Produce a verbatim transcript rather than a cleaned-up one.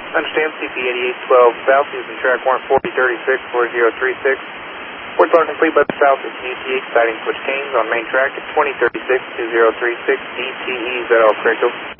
Understand, C P eighty-eight twelve South using track one forty thirty-six four zero three six. Reports are complete by the South is U T H sighting switch Canes on main track at twenty thirty-six two zero three six D T E. Is that all correct?